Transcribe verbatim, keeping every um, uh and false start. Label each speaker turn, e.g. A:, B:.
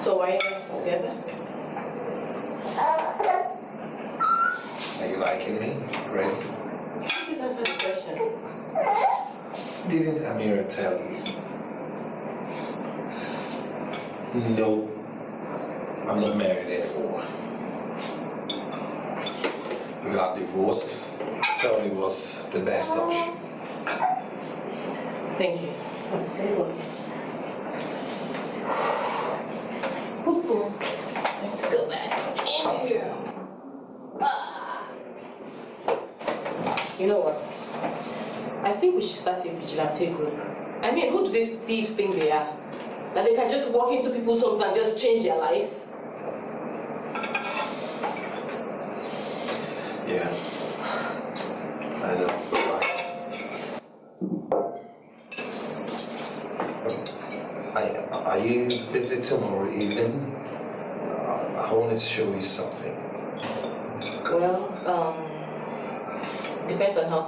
A: So why are you guys together?
B: Are you liking me? Really?
A: Just answer the question.
B: Didn't Amira tell you? No, I'm not married anymore. We got divorced. Felt it was the best option.
A: Thank you. Let's go back in here. Ah. You know what? I think we should start a vigilante group. I mean, who do these thieves think they are? That they can just walk into people's homes and just change their lives?
B: Yeah, I know. I, are you busy tomorrow evening? Uh, I wanted to show you something.
A: Well, um, depends on how